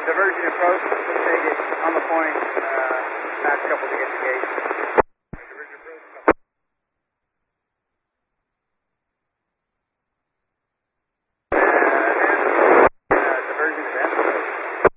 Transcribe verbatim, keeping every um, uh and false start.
diverging approach. Let's take it on the point. Uh, last couple to get engaged.